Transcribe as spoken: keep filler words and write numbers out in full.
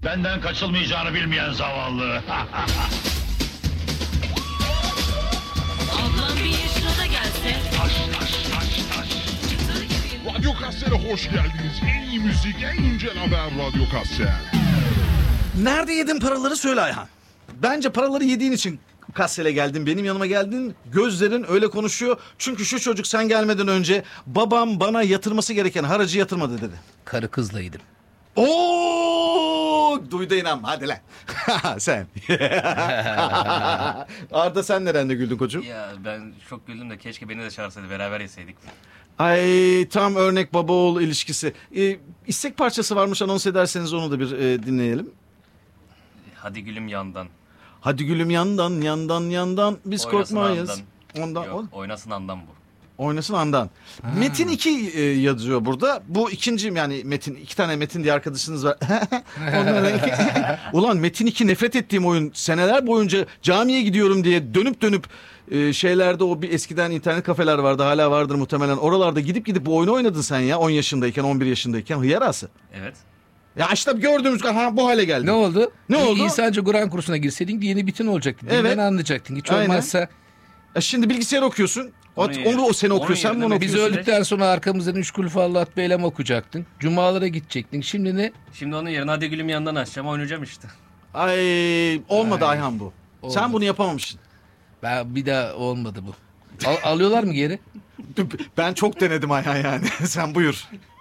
Benden kaçılmayacağını bilmeyen zavallı. Ablam bir yaşına da gelse. Taş taş taş taş. Radyo Kassel'e hoş geldiniz. En iyi müzik, en güncel haber Radyo Kassel. Nerede yedin paraları söyle Ayhan. Bence paraları yediğin için Kassel'e geldin, benim yanıma geldin. Gözlerin öyle konuşuyor. Çünkü şu çocuk sen gelmeden önce babam bana yatırması gereken haracı yatırmadı dedi. Karı kızla yedim. Oo, duydu inanma hadi lan. Sen. Arda sen nerede güldün koçum? Ya ben çok güldüm de keşke beni de çağırsaydı, beraber yeseydik. Ay tam örnek baba oğul ilişkisi. Ee, istek parçası varmış, anons ederseniz onu da bir e, dinleyelim. Hadi gülüm yandan. Hadi gülüm yandan yandan yandan biz Oynasın korkmayız. andan. Ondan, Yok, o- oynasın andan bu. Oynasın andan. Metin iki e, yazıyor burada. Bu ikinci yani Metin. iki tane Metin diye arkadaşınız var. Onlara... Ulan Metin iki nefret ettiğim oyun. Seneler boyunca camiye gidiyorum diye dönüp dönüp e, şeylerde o bir eskiden internet kafeler vardı. Hala vardır muhtemelen. Oralarda gidip gidip bu oyunu oynadın sen ya. on yaşındayken on bir yaşındayken. Hıyarası. Evet. Ya işte gördüğümüz ha, bu hale geldi. Ne oldu? Ne İ- oldu? İnsanca Kur'an kursuna girseydin yeni bitin olacaktı. Evet. Evet. anlayacaktın. Hiç Aynen. olmazsa E şimdi bilgisayar okuyorsun. O, Onun onu o sene onun okuyor. Sen yerine bunu biz okuyorsun. öldükten sonra arkamızdan üç kulüfü Allah'at beylem okuyacaktın. Cumalara gidecektin. Şimdi ne? Şimdi onun yerine hadi gülüm yandan açacağım, oynayacağım işte. Ay olmadı Ay. Ayhan bu. Sen Olmadı. bunu yapamamışsın. Ben bir daha olmadı bu. Al- alıyorlar mı geri? Ben çok denedim Ayhan yani. Sen buyur.